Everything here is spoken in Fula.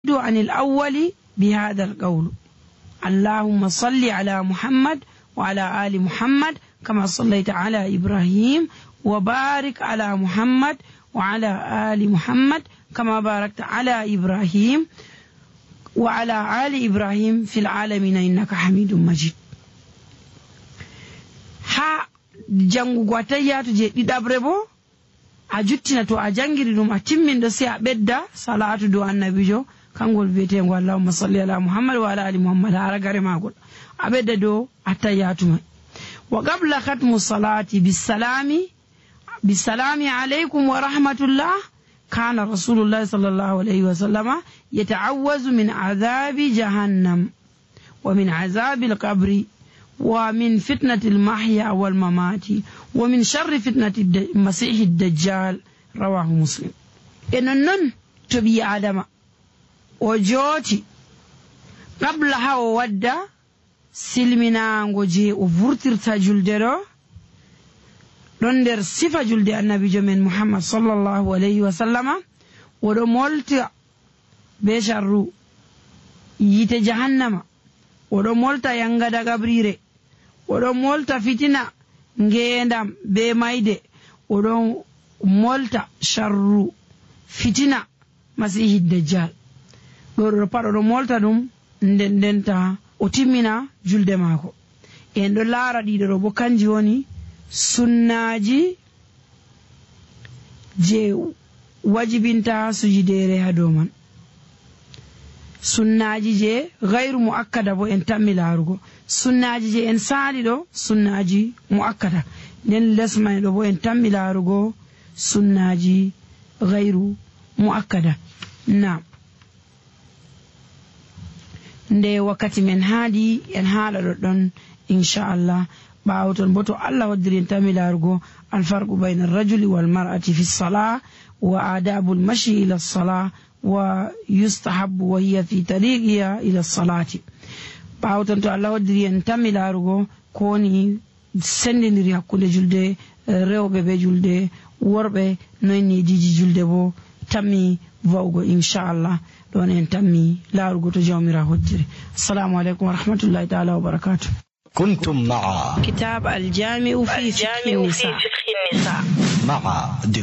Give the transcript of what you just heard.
عن الأول بهذا القول: اللهم صل على محمد وعلى آل محمد كما صليت على إبراهيم وبارك على محمد وعلى آل محمد كما باركت على إبراهيم وعلى آل إبراهيم في العالمين إنك حميد مجيد. ha jangugo tayyatu je ɗiɗabre bo a juttina to a jangiri ɗum a timmindo sai a ɓedda salatu do annabijo kangol biyetengo allahumma salli ala muhammad wa ala ali muhammad ha ragare magol a ɓedda do attayyatu mai. wa qabla khatmu salati bisalami alaykum wa rahmatullah kana rasulullahi sallallahu alayhi wa sallama yata'awwazu min azabi jahannam wa min azabi al-qabri ومن فتنة المحيا والممات ومن شر فتنة المسيح الدجال. رواه مسلم. إنن تبي آدم وجوتي قبلها وودى سلمنا نجي وفرتر تجلدرو رندر صفة جلد النبي من محمد صلى الله عليه وسلم ورمولت بشر يتجهنم ورمولت ينغد غبريره oɗon molta fitina ngendam be mayde oɗon molta sharru fitina masihi dajjal ɗo pat oɗon molta ɗum ndenta o timmina julde maako. en ɗo laara ɗiɗo ɗo bo kanji woni sunnaji je wajibinta sujidere ha dow man, sunnaji je gayru muakkada bo en tammi laarugo, sunnaji je en saali ɗo sunnaji muakkada, nden lesmani ɗo bo en tammi laarugo sunnaji gayru muakkada. nam nde wakkati men haadi en haala ɗoɗɗon inchallah. ɓaawo ton bo to allah waddiri en tammi laarugo alfarqu bayna arrajuli walmar'ati fi lsalah wa adabu lmashi ila lsalah wa yustahabu wa hiya fi tariqiha ila salati. ɓaawo ton to allah waddiri en tammi laarugo ko woni sendidiri hakkunde julde rewɓe be julde worɓe noy nediji julde bo tammi wawgo inchallah. ɗon en tammi laarugo to jawmira hoddiri. assalamu aleykum wa rahmatullahi taala wa barakatuh. كنتم مع كتاب الجامع في فقه النساء مع